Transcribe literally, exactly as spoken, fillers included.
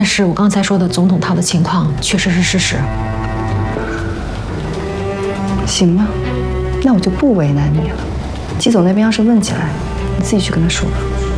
但是我刚才说的总统套的情况确实是事实。 行吧，那我就不为难你了。季总那边要是问起来，你自己去跟他说吧。